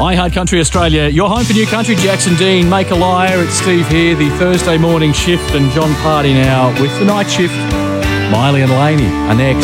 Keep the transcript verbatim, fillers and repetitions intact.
My Hard Country Australia, your home for new country. Jackson Dean, Make a Liar. It's Steve here, the Thursday morning shift, and John Party now with the night shift. Miley and Laney are next.